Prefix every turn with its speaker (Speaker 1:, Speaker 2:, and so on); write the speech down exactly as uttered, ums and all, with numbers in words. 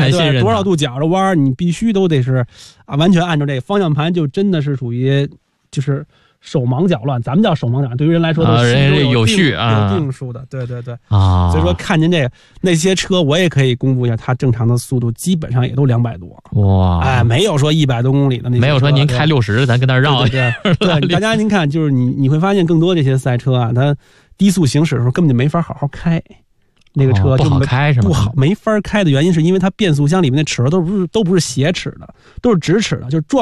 Speaker 1: 太信任
Speaker 2: 多少度角的弯，你必须都得是啊，完全按照这个方向盘，就真的是属于就是手忙脚乱。咱们叫手忙脚乱，对于人来说都是、
Speaker 1: 啊、
Speaker 2: 有
Speaker 1: 有序啊，
Speaker 2: 有定数的。对对对
Speaker 1: 啊，
Speaker 2: 所以说看见这个那些车，我也可以公布一下，它正常的速度基本上也都两百多。
Speaker 1: 哇，
Speaker 2: 哎，没有说一百多公里的那些车，
Speaker 1: 没有说您开六十，咱跟那绕。
Speaker 2: 对对对，对大家您看，就是你你会发现更多这些赛车啊，它低速行驶的时候根本就没法好好开。那个车就、
Speaker 1: 哦、不好开是吗？
Speaker 2: 不好，没法开的原因是因为它变速箱里面的齿轮都不是都不是斜齿的，都是直齿的，就是撞。